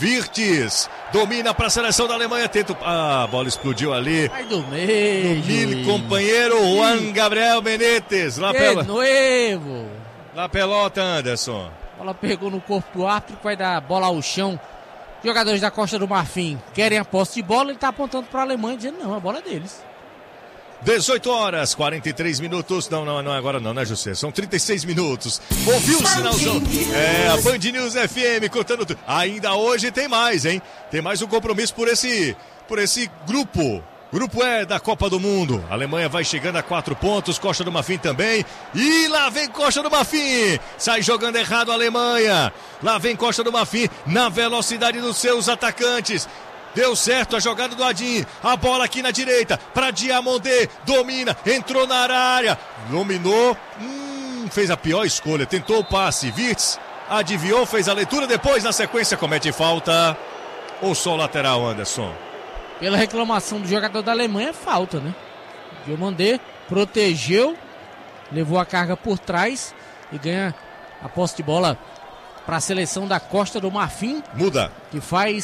Wirtz domina para a seleção da Alemanha. Tenta... Ah, a bola explodiu ali. Ai do meio. Domine, companheiro Juan Gabriel Benítez. Lá pela... novo. Lá pelota, Anderson. A bola pegou no corpo do árbitro, vai dar bola ao chão. Jogadores da Costa do Marfim querem a posse de bola, ele está apontando para a Alemanha, dizendo não, a bola é deles. dezoito horas, quarenta e três minutos. Não, não, não é agora não, né, José? São trinta e seis minutos. Ouviu o sinalzão? É, a Band News F M contando tudo. Ainda hoje tem mais, hein? Tem mais um compromisso por esse, por esse grupo. Grupo E da Copa do Mundo. A Alemanha vai chegando a quatro pontos, Costa do Marfim também. E lá vem Costa do Marfim. Sai jogando errado a Alemanha. Lá vem Costa do Marfim na velocidade dos seus atacantes. Deu certo a jogada do Adin. A bola aqui na direita para Diamondé. Domina, entrou na área. Dominou. Hum, fez a pior escolha. Tentou o passe. Wirtz adivinhou, fez a leitura. Depois, na sequência, comete falta. Ou só lateral, Anderson? Pela reclamação do jogador da Alemanha, é falta, né? Diamondé protegeu, levou a carga por trás e ganha a posse de bola para a seleção da Costa do Marfim. Muda. Que faz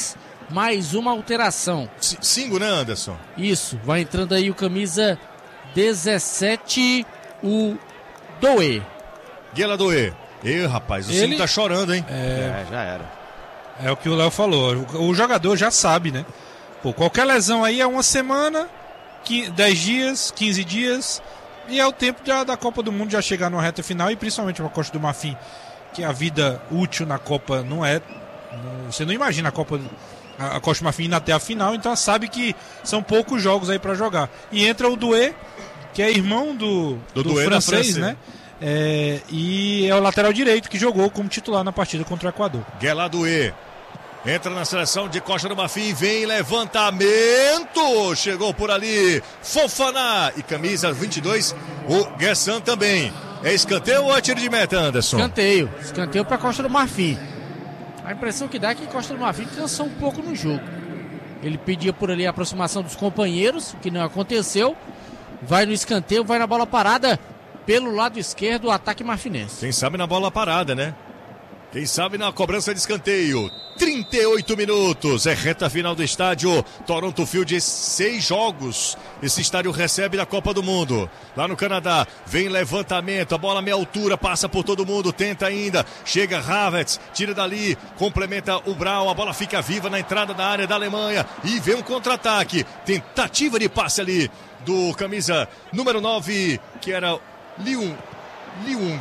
mais uma alteração. C- cinco, né, Anderson? Isso, vai entrando aí o camisa dezessete, o Doe. Guela Doe. Ê, rapaz, o Ele- Cinco tá chorando, hein? É, É, já era. é o que o Léo falou. O, o jogador já sabe, né? Pô, qualquer lesão aí é uma semana, qui- dez dias, quinze dias. E é o tempo da, da Copa do Mundo já chegar numa reta final. E principalmente uma Costa do Marfim, que a vida útil na Copa não é. não- Você não imagina a Copa. A, a Costa do Marfim indo até a final. Então sabe que são poucos jogos aí pra jogar. E entra o Doué, que é irmão do, Do do, Doué da francês, França, né? É, e é o lateral direito que jogou como titular na partida contra o Equador. Guela Doe. Entra na seleção de Costa do Marfim, vem levantamento, chegou por ali, Fofana e camisa vinte e dois, o Guessan também. É escanteio ou é tiro de meta, Anderson? Escanteio, escanteio para Costa do Marfim. A impressão que dá é que Costa do Marfim cansou um pouco no jogo. Ele pedia por ali a aproximação dos companheiros, o que não aconteceu. Vai no escanteio, vai na bola parada pelo lado esquerdo, o ataque marfinense. Quem sabe na bola parada, né? Quem sabe na cobrança de escanteio. trinta e oito minutos, é reta final do estádio Toronto Field, seis jogos. Esse estádio recebe da Copa do Mundo. Lá no Canadá, vem levantamento, a bola meia altura, passa por todo mundo, tenta ainda. Chega Havertz, tira dali, complementa o Braun, a bola fica viva na entrada da área da Alemanha. E vem um contra-ataque, tentativa de passe ali do camisa número nove, que era Liun. Liun.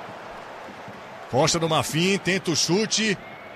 Costa do Marfim, tenta o chute.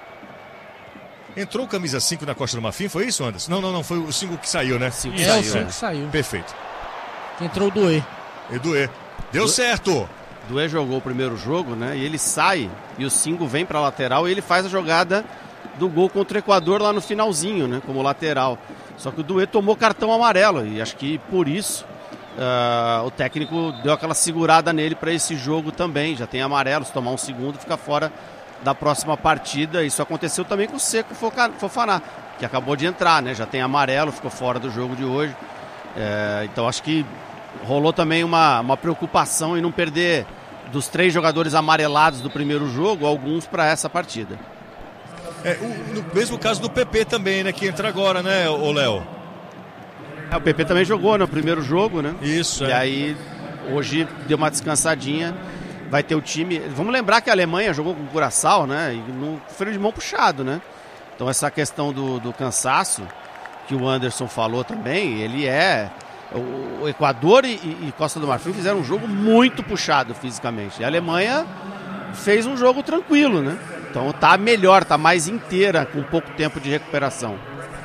Entrou o camisa cinco na Costa do Marfim, foi isso, Anderson? Não, não, não, foi o cinco que saiu, né? Cinco É, saiu, o cinco é. que saiu. Perfeito. Entrou o Doe. Eduê. Deu certo. Doué jogou o primeiro jogo, né? E ele sai e o Singo vem pra lateral e ele faz a jogada do gol contra o Equador lá no finalzinho, né? Como lateral. Só que o Doué tomou cartão amarelo e acho que por isso uh, o técnico deu aquela segurada nele para esse jogo também. Já tem amarelo, se tomar um segundo fica fora da próxima partida. Isso aconteceu também com o Seco Fofana, que acabou de entrar, né? Já tem amarelo, ficou fora do jogo de hoje. É, então acho que rolou também uma, uma preocupação em não perder dos três jogadores amarelados do primeiro jogo, alguns para essa partida. É, o, no mesmo caso do P P também, né? Que entra agora, né, ô Léo? É, o P P também jogou no primeiro jogo, né? Isso, E é. aí, hoje deu uma descansadinha. Vai ter o time. Vamos lembrar que a Alemanha jogou com o Curaçao, né? E no freio de mão puxado, né? Então, essa questão do, do cansaço, que o Anderson falou também, ele é. O, o Equador e, e Costa do Marfim fizeram um jogo muito puxado fisicamente. E a Alemanha fez um jogo tranquilo, né? Então, tá melhor, tá mais inteira, com pouco tempo de recuperação.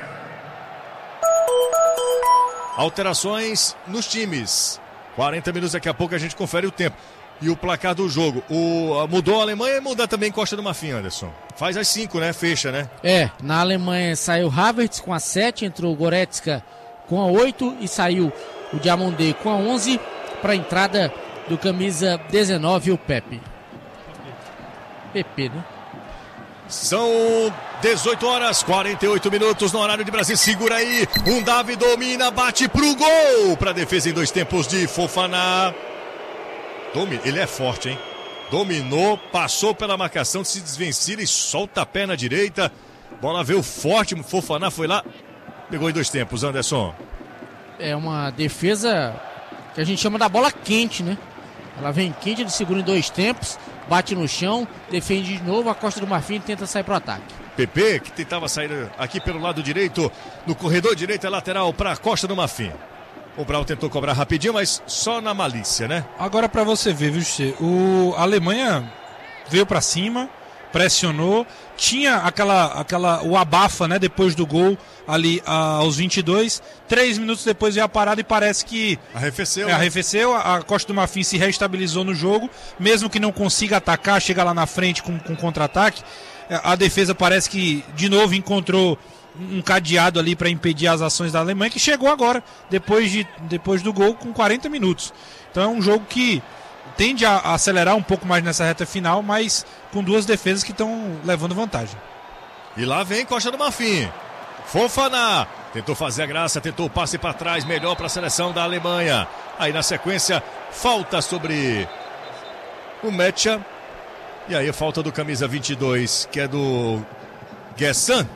Alterações nos times. quarenta minutos, daqui a pouco a gente confere o tempo. E o placar do jogo. O, mudou a Alemanha e mudar também Costa do Marfim, Anderson. Faz as cinco, né? Fecha, né? É, na Alemanha saiu Havertz com a sete, entrou o Goretzka com a oito e saiu o Diamandé com a onze para a entrada do camisa dezenove, o Pepe. Pepe, né? São dezoito horas, quarenta e oito minutos no horário de Brasil. Segura aí. Um Davi domina, bate pro gol. Pra defesa em dois tempos de Fofana. Domi... Ele é forte, hein? Dominou, passou pela marcação, se desvencilha e solta a perna direita. Bola veio forte, Fofana foi lá. Pegou em dois tempos, Anderson. É uma defesa que a gente chama da bola quente, né? Ela vem quente, ele segura em dois tempos, bate no chão, defende de novo, a Costa do Marfim tenta sair pro ataque. P P, que tentava sair aqui pelo lado direito, no corredor direito, é lateral para a Costa do Marfim. O Braun tentou cobrar rapidinho, mas só na malícia, né? Agora pra você ver, viu, Che? O a Alemanha veio pra cima, pressionou, tinha aquela, aquela o abafa, né, depois do gol ali aos vinte e dois, três minutos depois veio a parada e parece que arrefeceu, é, né? arrefeceu, a Costa do Marfim se reestabilizou no jogo, mesmo que não consiga atacar, chega lá na frente com, com contra-ataque, a defesa parece que de novo encontrou um cadeado ali para impedir as ações da Alemanha, que chegou agora, depois, de, depois do gol, com quarenta minutos. Então é um jogo que tende a acelerar um pouco mais nessa reta final, mas com duas defesas que estão levando vantagem. E lá vem Costa do Marfim. Fofana tentou fazer a graça, tentou o passe para trás, melhor para a seleção da Alemanha. Aí na sequência, falta sobre o Mecha. E aí a falta do camisa vinte e dois, que é do Guessan.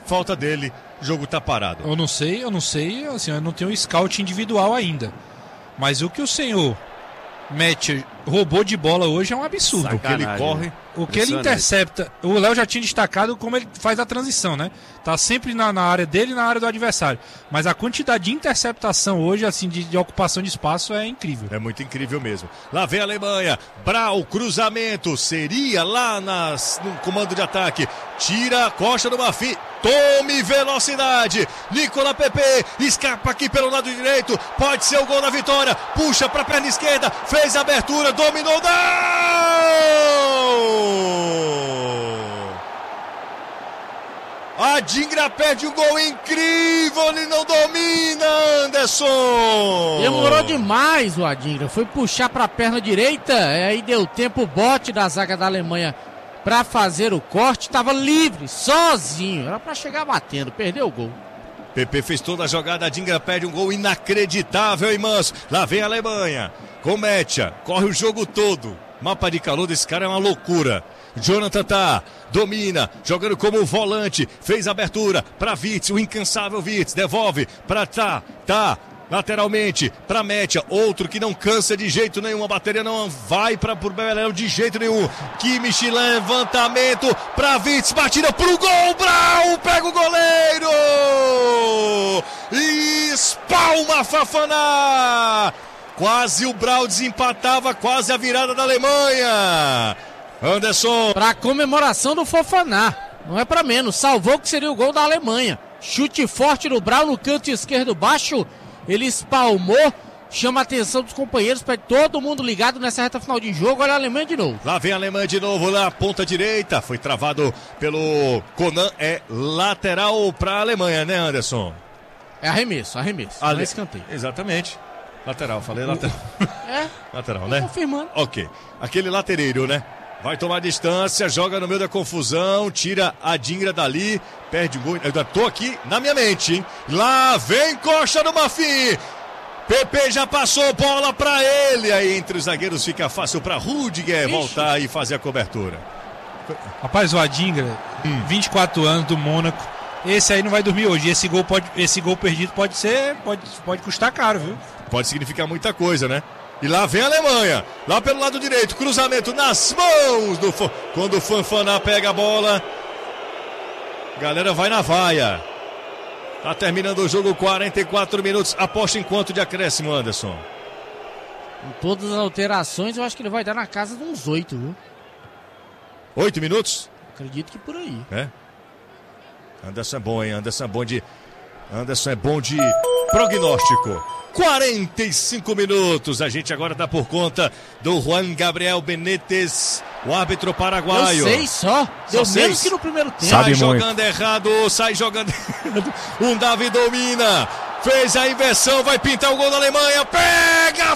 falta dele, o jogo tá parado. Eu não sei, eu não sei, assim, eu não tenho um scout individual ainda. Mas o que o senhor mete, roubou de bola hoje é um absurdo. Sacanagem. O que ele corre... O que ele intercepta, o Léo já tinha destacado como ele faz a transição, né? Tá sempre na, na área dele e na área do adversário. Mas a quantidade de interceptação hoje, assim, de, de ocupação de espaço é incrível. É muito incrível mesmo. Lá vem a Alemanha. Brau, cruzamento. Seria lá nas, no comando de ataque. Tira a costa do Marfim. Tome velocidade. Nicolas Pepe escapa aqui pelo lado direito. Pode ser o gol da vitória. Puxa para a perna esquerda. Fez a abertura. Dominou. Não! A Adingra perde um gol incrível, ele não domina, Anderson! Demorou demais o Adingra, foi puxar para a perna direita, aí deu tempo o bote da zaga da Alemanha para fazer o corte, estava livre, sozinho, era para chegar batendo, perdeu o gol. Pepe fez toda a jogada, a Adingra perde um gol inacreditável, hein, Manso? Lá vem a Alemanha, com Metia, corre o jogo todo. Mapa de calor desse cara é uma loucura. Jonathan tá, domina, jogando como volante, fez a abertura para Witz, o incansável Witz, devolve para tá, tá, lateralmente para Metia, outro que não cansa de jeito nenhum, a bateria não vai para o Beleléu de jeito nenhum. Kimmich, levantamento para Witz, batida pro gol, Brau, pega o goleiro e espalma Fofana. Quase o Brau desempatava, quase a virada da Alemanha. Anderson. Para comemoração do Fofana, não é para menos, salvou que seria o gol da Alemanha. Chute forte do Brau no canto esquerdo baixo, ele espalmou, chama a atenção dos companheiros, para todo mundo ligado nessa reta final de jogo. Olha a Alemanha de novo. Lá vem a Alemanha de novo, lá ponta direita, foi travado pelo Conan, é lateral para a Alemanha, né, Anderson? É arremesso, arremesso, Ale... não é escanteio. Exatamente. Lateral, falei lateral. É? Lateral, né? Confirmando. Ok. Aquele latereiro, né? Vai tomar distância, joga no meio da confusão, tira a Adingra dali, perde o gol. Eu ainda tô aqui na minha mente, hein? Lá vem Costa do Marfim. Pepe já passou bola pra ele. Aí entre os zagueiros fica fácil pra Rudiger Ixi. voltar e fazer a cobertura. Rapaz, o Adingra, hum. vinte e quatro anos do Mônaco. Esse aí não vai dormir hoje. Esse gol, pode, esse gol perdido pode ser, pode, pode custar caro, viu? Pode significar muita coisa, né? E lá vem a Alemanha, lá pelo lado direito, cruzamento nas mãos do Fo... Quando o Fofana pega a bola, galera vai na vaia. Tá terminando o jogo, quarenta e quatro minutos. Aposta em quanto de acréscimo, Anderson? Com todas as alterações, eu acho que ele vai dar na casa de uns oito, viu? Oito minutos? Acredito que por aí. É? Anderson é bom, hein? Anderson é bom de... Anderson é bom de prognóstico. quarenta e cinco minutos. A gente agora dá por conta do Juan Gabriel Benítez, o árbitro paraguaio. Deu seis só. Deu só menos seis. que no primeiro tempo. Sai jogando errado, sai jogando errado. Um Davi domina. Fez a inversão, vai pintar o gol da Alemanha. Pega a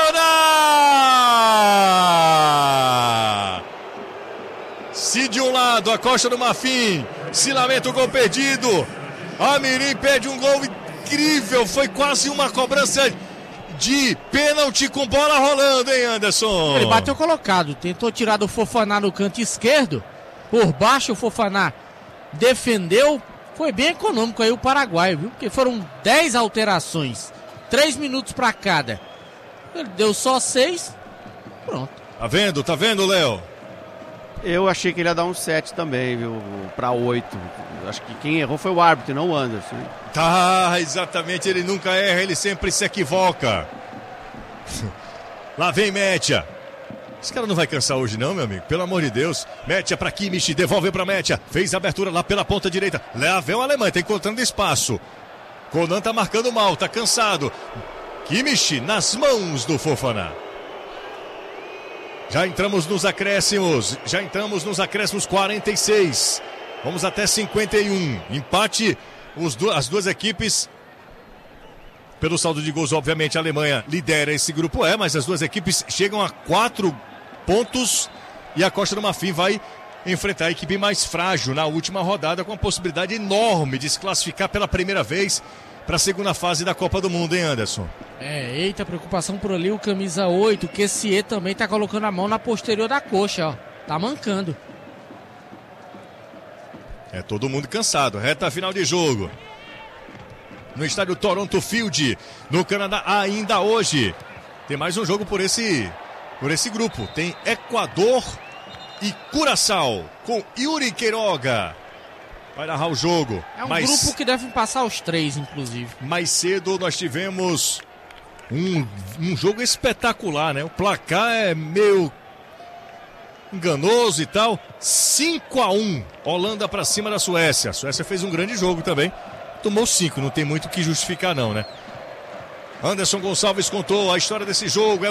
Fofana! Se de um lado a Costa do Marfim se lamenta o gol perdido, a Mirim perde um gol incrível, foi quase uma cobrança de pênalti com bola rolando, hein, Anderson? Ele bateu colocado, tentou tirar do Fofana no canto esquerdo, por baixo o Fofana defendeu, foi bem econômico aí o Paraguai, viu? Porque foram dez alterações, três minutos para cada. Ele deu só seis, pronto. Tá vendo, tá vendo, Léo? Eu achei que ele ia dar um sete também, viu? Pra oito. Acho que quem errou foi o árbitro, não o Anderson. Hein? Tá, exatamente. Ele nunca erra, ele sempre se equivoca. Lá vem Metia. Esse cara não vai cansar hoje não, meu amigo. Pelo amor de Deus. Metia pra Kimmich, devolve pra Metia. Fez a abertura lá pela ponta direita. Lá vem o alemão, tá encontrando espaço. Conan tá marcando mal, tá cansado. Kimmich nas mãos do Fofana. Já entramos nos acréscimos, já entramos nos acréscimos quarenta e seis, vamos até cinquenta e um, empate, os do, as duas equipes, pelo saldo de gols, obviamente a Alemanha lidera esse grupo E, mas as duas equipes chegam a quatro pontos e a Costa do Marfim vai enfrentar a equipe mais frágil na última rodada, com a possibilidade enorme de se classificar pela primeira vez para a segunda fase da Copa do Mundo, hein, Anderson? É, eita, preocupação por ali, o camisa oito, o Kessié também tá colocando a mão na posterior da coxa, ó. Tá mancando. É todo mundo cansado. Reta final de jogo. No estádio Toronto Field, no Canadá, ainda hoje. Tem mais um jogo por esse, por esse grupo. Tem Equador e Curaçao, com Yuri Queiroga. Vai narrar o jogo. É um mais, grupo que deve passar os três, inclusive. Mais cedo nós tivemos um, um jogo espetacular, né? O placar é meio enganoso e tal. cinco a um, Holanda pra cima da Suécia. A Suécia fez um grande jogo também. Tomou cinco, não tem muito o que justificar não, né? Anderson Gonçalves contou a história desse jogo. É